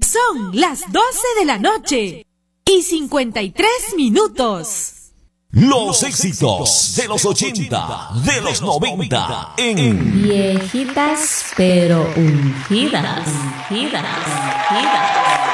Son las 12 de la noche y 53 minutos. Los éxitos de los 80, de los 90 en Viejitas pero ungidas, ungidas, ungidas.